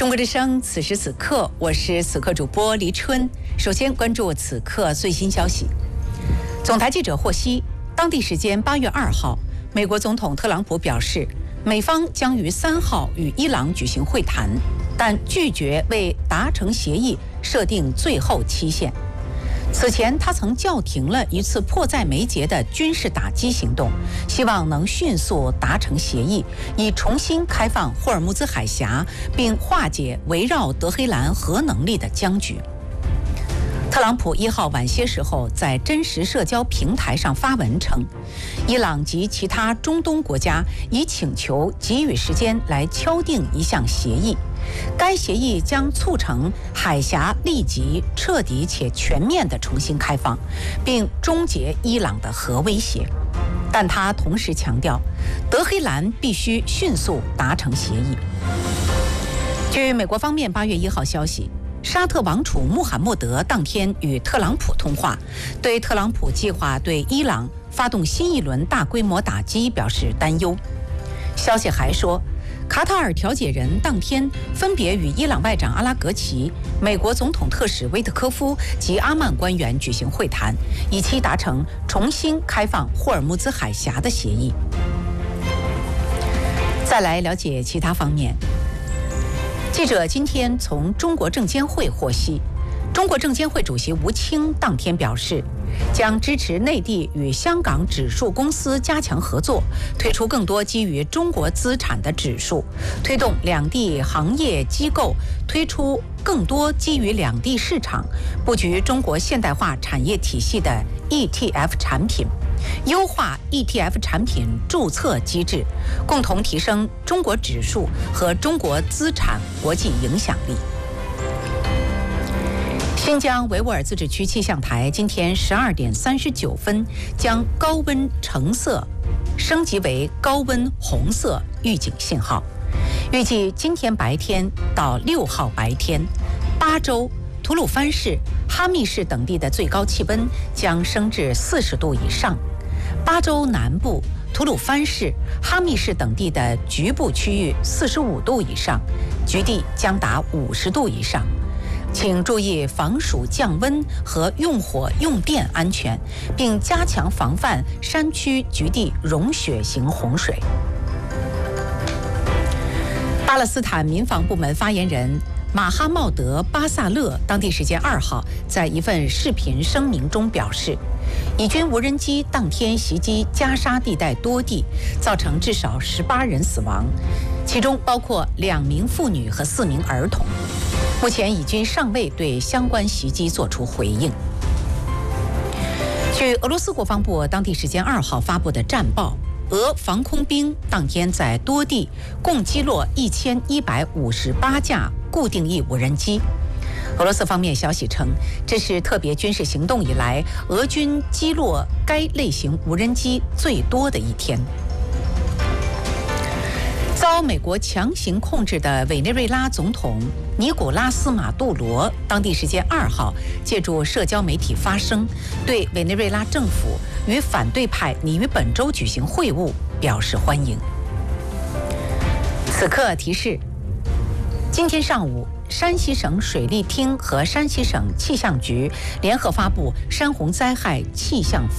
中国之声，此时此刻，我是此刻主播黎春。首先关注此刻最新消息。总台记者获悉，当地时间8月2号，美国总统特朗普表示，美方将于3号与伊朗举行会谈，但拒绝为达成协议设定最后期限。此前，他曾叫停了一次迫在眉睫的军事打击行动，希望能迅速达成协议，以重新开放霍尔木兹海峡，并化解围绕德黑兰核能力的僵局。特朗普1号晚些时候在真实社交平台上发文称，伊朗及其他中东国家已请求给予时间来敲定一项协议。该协议将促成海峡立即、彻底且全面地重新开放，并终结伊朗的核威胁。但他同时强调，德黑兰必须迅速达成协议。据美国方面8月1号消息，沙特王储穆罕默德当天与特朗普通话，对特朗普计划对伊朗发动新一轮大规模打击表示担忧。消息还说，卡塔尔调解人当天分别与伊朗外长阿拉格齐、美国总统特使威特科夫及阿曼官员举行会谈，以期达成重新开放霍尔木兹海峡的协议。再来了解其他方面。记者今天从中国证监会获悉，中国证监会主席吴清当天表示，将支持内地与香港指数公司加强合作，推出更多基于中国资产的指数，推动两地行业机构推出更多基于两地市场、布局中国现代化产业体系的 ETF 产品，优化 ETF 产品注册机制，共同提升中国指数和中国资产国际影响力。新疆维吾尔自治区气象台今天12点39分将高温橙色升级为高温红色预警信号。预计今天白天到6号白天，巴州、吐鲁番市、哈密市等地的最高气温将升至40度以上。巴州南部、吐鲁番市、哈密市等地的局部区域45度以上，局地将达50度以上。请注意防暑降温和用火用电安全，并加强防范山区局地融雪型洪水。巴勒斯坦民防部门发言人马哈茂德·巴萨勒当地时间2号在一份视频声明中表示，以军无人机当天袭击加沙地带多地，造成至少18人死亡，其中包括2名妇女和4名儿童。目前以军尚未对相关袭击作出回应。据俄罗斯国防部当地时间2号发布的战报，俄防空兵当天在多地共击落1158架固定翼无人机。俄罗斯方面消息称，这是特别军事行动以来俄军击落该类型无人机最多的一天。遭美国强行控制的委内瑞拉总统尼古拉斯·马杜罗当地时间2号借助社交媒体发声，对委内瑞拉政府与反对派拟于本周举行会晤表示欢迎。此刻提示：今天上午，山西省水利厅和山西省气象局联合发布山洪灾害气象